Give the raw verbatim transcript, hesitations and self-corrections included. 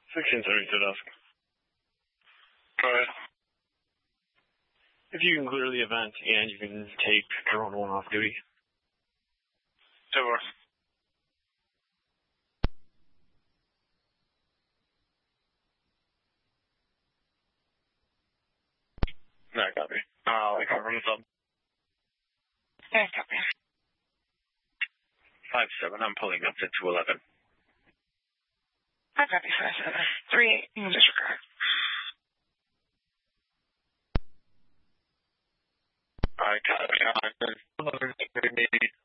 sixteen seventy to dusk. Go ahead. If you can clear the event and you can take drone one off duty. Over. No, copy. Uh, we come from the sub. Yeah, copy. five seven, I'm pulling up to two eleven. I copy five seven. three eight, you can disregard. I copy. Uh,